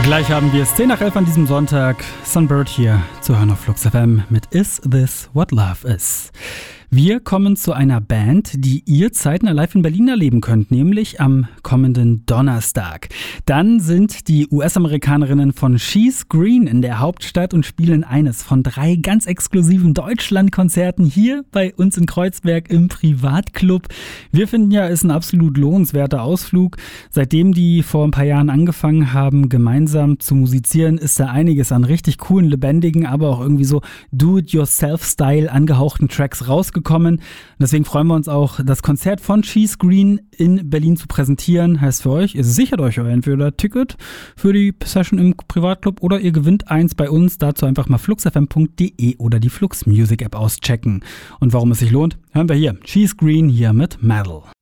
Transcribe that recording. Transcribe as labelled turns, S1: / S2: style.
S1: Gleich haben wir es 10 nach 11 an diesem Sonntag. Sunbird hier zu hören auf Flux FM mit Is This What Love Is? Wir kommen zu einer Band, die ihr zeitnah live in Berlin erleben könnt, nämlich am kommenden Donnerstag. Dann sind die US-Amerikanerinnen von She's Green in der Hauptstadt und spielen eines von 3 ganz exklusiven Deutschlandkonzerten hier bei uns in Kreuzberg im Privatclub. Wir finden ja, ist ein absolut lohnenswerter Ausflug. Seitdem die vor ein paar Jahren angefangen haben, gemeinsam zu musizieren, ist da einiges an richtig coolen, lebendigen, aber auch irgendwie so Do-it-yourself-Style angehauchten Tracks rausgekommen. Deswegen freuen wir uns auch, das Konzert von She's Green in Berlin zu präsentieren. Heißt für euch, ihr sichert euch entweder Ticket für die Session im Privatclub oder ihr gewinnt eins bei uns. Dazu einfach mal fluxfm.de oder die Flux Music App auschecken. Und warum es sich lohnt, hören wir hier. She's Green hier mit Metal.